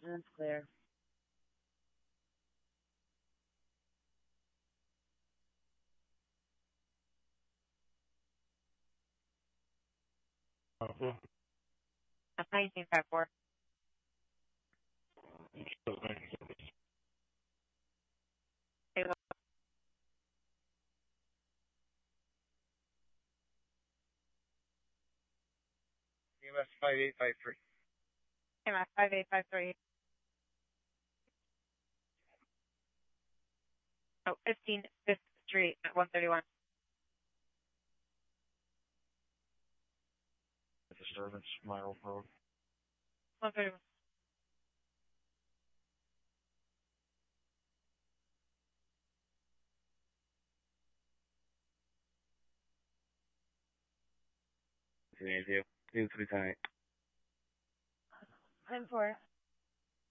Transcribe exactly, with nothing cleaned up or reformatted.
That's clear. Uh, F nineteen five four. Hey, well, U S five eight five three. hey, Matt, five eight five three. Oh, fifteen Fifth Street at one thirty-one. Disturbance, Mile Road. one thirty-one. Thank you. Two three ten eight. ten four.